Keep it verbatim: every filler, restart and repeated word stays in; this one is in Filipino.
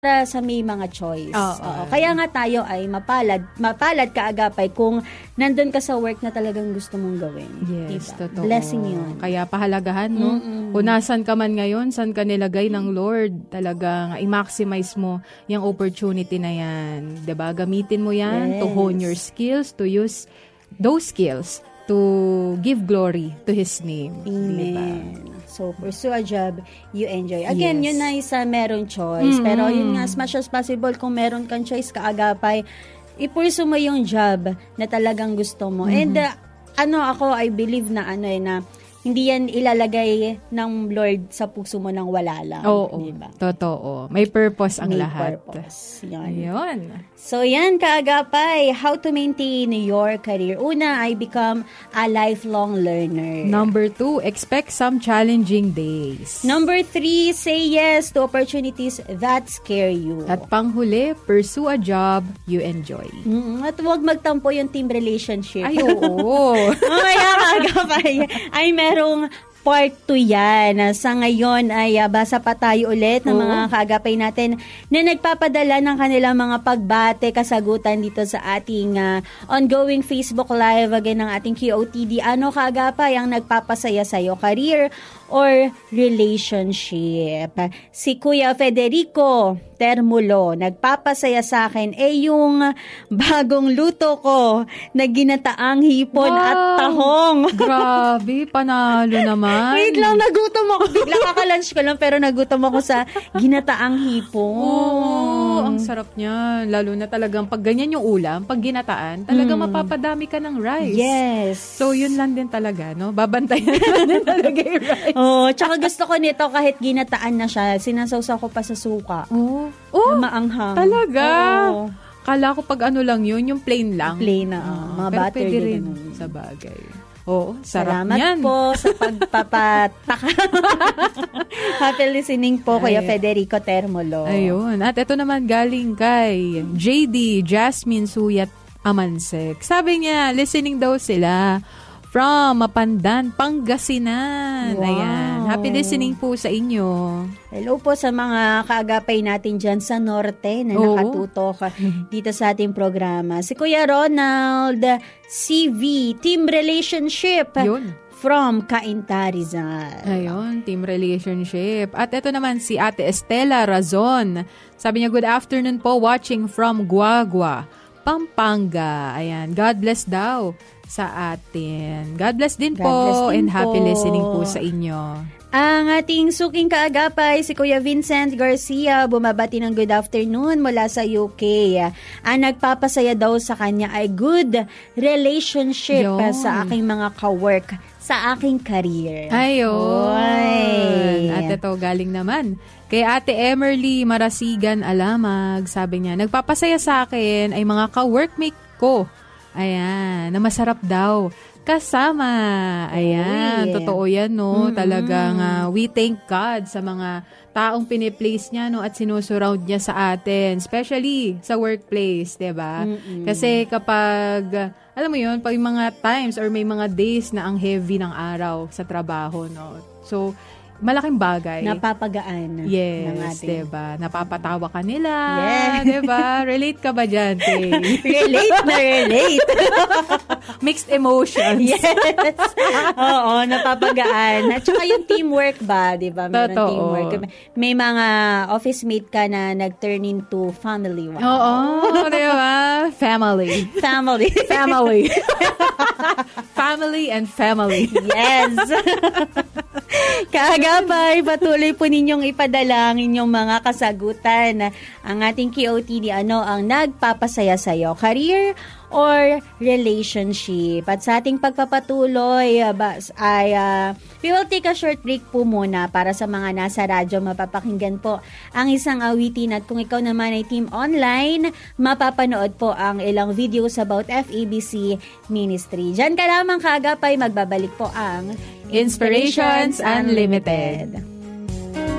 para sa may mga choice. Oo. Oo. Kaya nga tayo ay mapalad, mapalad kaagapay kung nandun ka sa work na talagang gusto mong gawin. Yes, diba? totoo. Blessing yun. Kaya pahalagahan, no? Mm-mm. Kung nasan ka man ngayon, saan ka nilagay ng Lord, talagang i-maximize mo yung opportunity na yan. Diba? Gamitin mo yan Yes. to hone your skills, to use those skills to give glory to His name. Amen. Diba? So, pursue a job you enjoy. Again, Yes. yun na isa meron choice. Mm-mm. Pero yun nga, as much as possible, kung meron kang choice kaagapay, ipursu mo yung job na talagang gusto mo. Mm-hmm. And uh, ano ako, I believe na ano eh, na hindi yan ilalagay ng Lord sa puso mo nang wala lang. Oo, diba? totoo. May purpose ang May lahat. purpose. Yan. Ayun. So yan, kaagapay, how to maintain your career. Una, I become a lifelong learner. Number two, expect some challenging days. Number three, say yes to opportunities that scare you. At panghuli, pursue a job you enjoy. Mm, at huwag magtampo yung team relationship. Ay, oo. Mamaya kaagapay, ay merong part two yan. Sa ngayon ay uh, basa pa tayo ulit ng Oo. mga kaagapay natin na nagpapadala ng kanilang mga pagbate, kasagutan dito sa ating uh, ongoing Facebook Live again ng ating Q O T D. Ano kaagapay ang nagpapasaya sa'yo? Career or relationship? Si Kuya Federico Termulo, nagpapasaya sa akin eh yung bagong luto ko na ginataang hipon Wow. at tahong. Grabe, panalo naman. Wait lang, nagutom ako. Bigla kaka-lunch ko lang pero nagutom ako sa ginataang hipon. Oo, ang sarap niya. Lalo na talagang pag ganyan yung ulam, pag ginataan, talagang Mm. mapapadami ka ng rice. Yes. So, yun lang din talaga, no? Babantayan lang din talaga yung rice. Oh, tsaka gusto ko nito kahit ginataan na siya, sinasawsaw ko pa sa suka. Oh, Na oh maanghang. talaga? Oo. Kala ko pag ano lang yun, yung plain lang. Plain na, Ah, oh. Mga pero butter pwede din, rin ano. sa bagay. Oo, sarap Salamat yan. po sa pagpapataka. Happy listening po, Kuya Ay. Federico Termulo. Ayun. At ito naman galing kay J D Jasmine Suyat Amansek. Sabi niya, listening daw sila from Mapandan, Pangasinan. Wow. Ayan. Happy listening po sa inyo. Hello po sa mga kaagapay natin dyan sa Norte na Oo. nakatutok dito sa ating programa. Si Kuya Ronald C V, Team Relationship Yun. from Cainta, Rizal. Ayun, team relationship. At ito naman si Ate Estela Razon. Sabi niya, good afternoon po, watching from Guagua, Pampanga. Ayan, God bless daw sa atin. God bless din God po bless din and happy po. listening po sa inyo. Ang ating suking kaagapay, si Kuya Vincent Garcia, bumabati ng good afternoon mula sa U K. Ang nagpapasaya daw sa kanya ay good relationship Yun. sa aking mga ka-work, sa aking career. Ayun. Oy. At ito, galing naman kay Ate Emerly Marasigan Alamag. Sabi niya, nagpapasaya sa akin ay mga ka-workmate ko. Ayan, na masarap daw kasama. Ayan, Oy. totoo yan, no? Mm-mm. Talagang uh, we thank God sa mga taong piniplace niya, no? At sinusurround niya sa atin. Especially sa workplace, diba? Mm-mm. Kasi kapag, uh, alam mo yun, pag mga times or may mga days na ang heavy ng araw sa trabaho, no? So, malaking bagay. Napapagaan ng Yes, ating. diba? Napapatawa ka nila. Yes. Diba? Relate ka ba dyan, Kay? Relate na relate. Mixed emotions. Yes. Oo, napapagaan. At saka yung teamwork ba, di ba? Meron Totoo. teamwork. May mga office mate ka na nag-turn into family. Wow. Oo, diba? Family. Family. Family. Family and family. Yes. Kaagapay, patuloy po ninyong ipadala ang inyong mga kasagutan. Ang ating Q O T D, ano ang nagpapasaya sa'yo? Career or relationship? At sa ating pagpapatuloy uh, bas, ay uh, we will take a short break po muna para sa mga nasa radyo. Mapapakinggan po ang isang awitin at kung ikaw naman ay team online, mapapanood po ang ilang videos about F E B C Ministry. Diyan ka lamang kaagapay, magbabalik po ang Inspirations Unlimited.